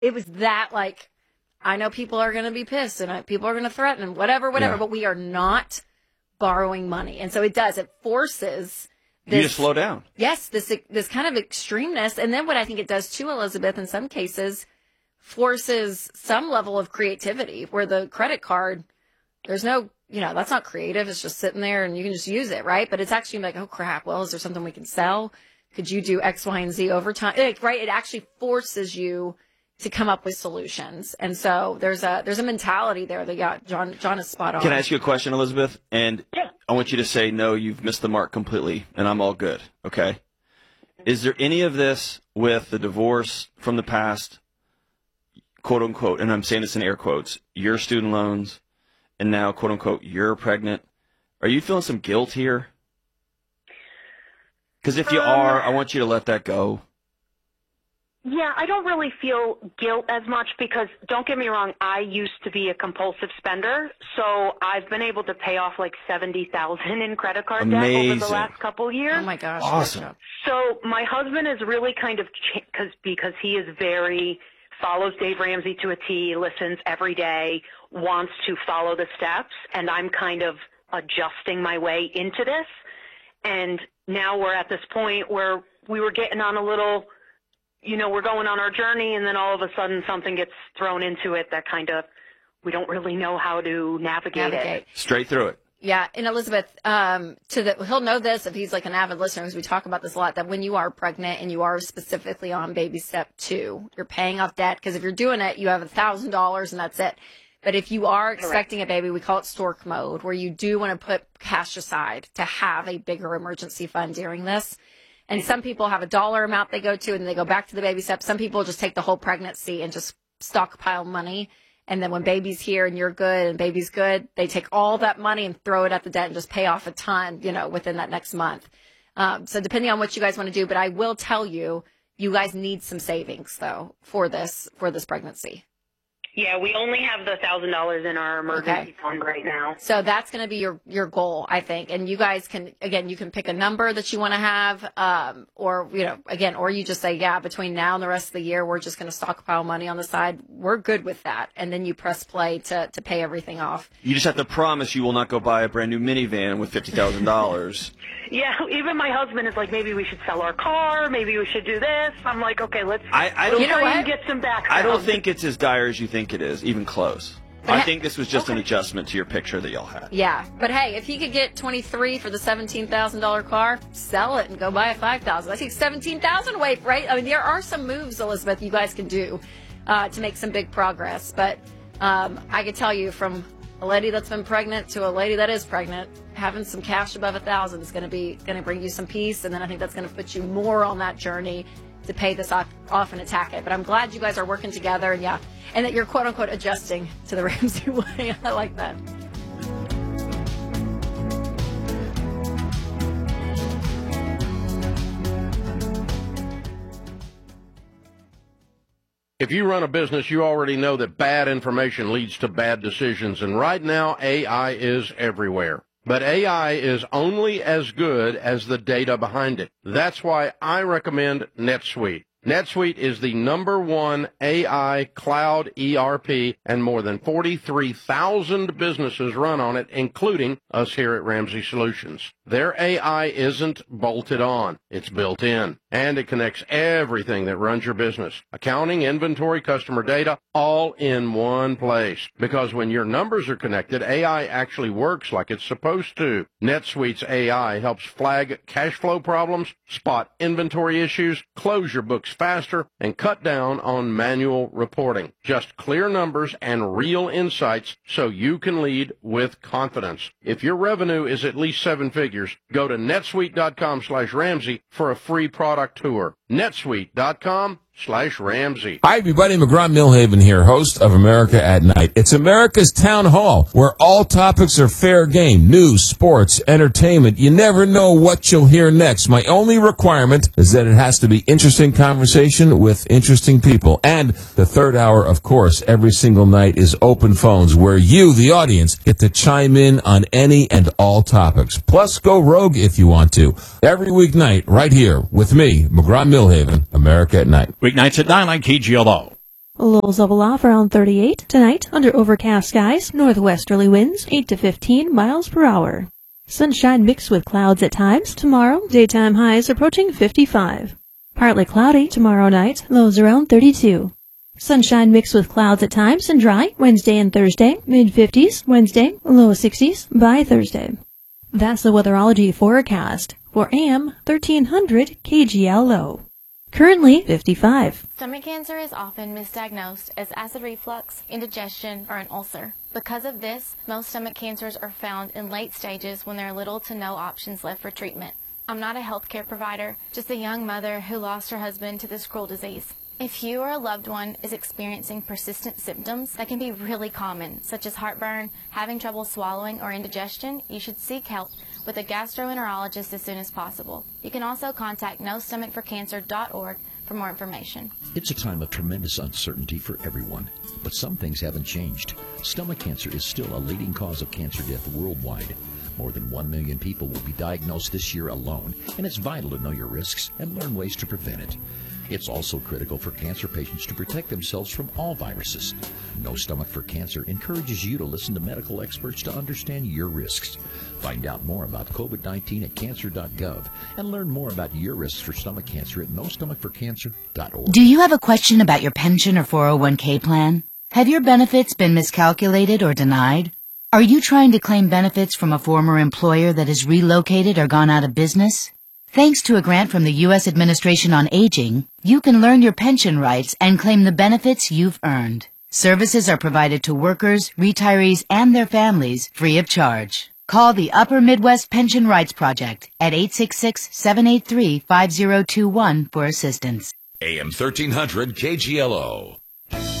it was that, like, I know people are going to be pissed and people are going to threaten and whatever, but we are not borrowing money. And so it forces this. You just slow down. Yes, this kind of extremeness. And then what I think it does too, Elizabeth, in some cases, forces some level of creativity where the credit card, there's no, that's not creative. It's just sitting there and you can just use it, right? But it's actually like, oh crap, well, is there something we can sell? Could you do X, Y, and Z overtime? Right? It actually forces you to come up with solutions. And so there's a mentality there that, John is spot on. Can I ask you a question, Elizabeth? And I want you to say, no, you've missed the mark completely, and I'm all good, okay? Is there any of this with the divorce from the past, quote unquote, and I'm saying this in air quotes, your student loans, and now, quote unquote, you're pregnant? Are you feeling some guilt here? Because if you are, I want you to let that go. Yeah, I don't really feel guilt as much because, don't get me wrong, I used to be a compulsive spender, so I've been able to pay off like $70,000 in credit card debt over the last couple of years. Oh my gosh. Awesome. So my husband is really kind of, because he is follows Dave Ramsey to a T, listens every day, wants to follow the steps, and I'm kind of adjusting my way into this. And now we're at this point where we were getting on a little, we're going on our journey, and then all of a sudden something gets thrown into it that kind of, we don't really know how to navigate it. Straight through it. Yeah. And Elizabeth, he'll know this if he's like an avid listener, because we talk about this a lot, that when you are pregnant and you are specifically on baby step 2, you're paying off debt, because if you're doing it, you have $1,000 and that's it. But if you are expecting a baby, we call it stork mode, where you do want to put cash aside to have a bigger emergency fund during this. And some people have a dollar amount they go to and they go back to the baby step. Some people just take the whole pregnancy and just stockpile money. And then when baby's here and you're good and baby's good, they take all that money and throw it at the debt and just pay off a ton, within that next month. So depending on what you guys want to do, but I will tell you, you guys need some savings though for this pregnancy. Yeah, we only have the $1,000 in our emergency fund right now. So that's going to be your goal, I think. And you guys can pick a number that you want to have, or you just say, yeah, between now and the rest of the year, we're just going to stockpile money on the side. We're good with that. And then you press play to pay everything off. You just have to promise you will not go buy a brand new minivan with $50,000. Yeah, even my husband is like, maybe we should sell our car, maybe we should do this. I'm like, okay, let's get some background. I don't think it's as dire as you think it is, even close. I think this was just an adjustment to your picture that y'all had. Yeah, but hey, if he could get 23 for the $17,000 car, sell it and go buy a $5,000. I think $17,000 away, right? I mean, there are some moves, Elizabeth, you guys can do to make some big progress. But I could tell you, from a lady that's been pregnant to a lady that is pregnant, having some cash above $1,000 is going to bring you some peace, and then I think that's going to put you more on that journey to pay this off and attack it. But I'm glad you guys are working together, and that you're quote unquote adjusting to the Ramsey way. I like that. If you run a business, you already know that bad information leads to bad decisions, and right now AI is everywhere. But AI is only as good as the data behind it. That's why I recommend NetSuite. NetSuite is the #1 AI cloud ERP, and more than 43,000 businesses run on it, including us here at Ramsey Solutions. Their AI isn't bolted on, it's built in, and it connects everything that runs your business. Accounting, inventory, customer data, all in one place. Because when your numbers are connected, AI actually works like it's supposed to. NetSuite's AI helps flag cash flow problems, spot inventory issues, close your books faster, and cut down on manual reporting. Just clear numbers and real insights so you can lead with confidence. If your revenue is at least 7 figures, go to netsuite.com/Ramsey for a free product tour. netsuite.com/Ramsey. Hi, everybody. McGraw-Milhaven here, host of America at Night. It's America's town hall, where all topics are fair game. News, sports, entertainment. You never know what you'll hear next. My only requirement is that it has to be interesting conversation with interesting people. And the third hour, of course, every single night is open phones, where you, the audience, get to chime in on any and all topics. Plus, go rogue if you want to. Every weeknight, right here with me, McGraw-Milhaven, America at Night. Weeknights at 9 on KGLO. Lows level off around 38. Tonight, under overcast skies, northwesterly winds 8 to 15 miles per hour. Sunshine mixed with clouds at times. Tomorrow, daytime highs approaching 55. Partly cloudy tomorrow night, lows around 32. Sunshine mixed with clouds at times and dry Wednesday and Thursday, mid-50s Wednesday, low 60s by Thursday. That's the weatherology forecast for AM 1300 KGLO. Currently 55. Stomach cancer is often misdiagnosed as acid reflux, indigestion, or an ulcer. Because of this, most stomach cancers are found in late stages when there are little to no options left for treatment. I'm not a healthcare provider, just a young mother who lost her husband to this cruel disease. If you or a loved one is experiencing persistent symptoms that can be really common, such as heartburn, having trouble swallowing, or indigestion, you should seek help with a gastroenterologist as soon as possible. You can also contact NoStomachForCancer.org for more information. It's a time of tremendous uncertainty for everyone, but some things haven't changed. Stomach cancer is still a leading cause of cancer death worldwide. More than 1 million people will be diagnosed this year alone, and it's vital to know your risks and learn ways to prevent it. It's also critical for cancer patients to protect themselves from all viruses. No Stomach for Cancer encourages you to listen to medical experts to understand your risks. Find out more about COVID-19 at cancer.gov and learn more about your risks for stomach cancer at NoStomachForCancer.org. Do you have a question about your pension or 401k plan? Have your benefits been miscalculated or denied? Are you trying to claim benefits from a former employer that has relocated or gone out of business? Thanks to a grant from the U.S. Administration on Aging, you can learn your pension rights and claim the benefits you've earned. Services are provided to workers, retirees, and their families free of charge. Call the Upper Midwest Pension Rights Project at 866-783-5021 for assistance. AM 1300 KGLO.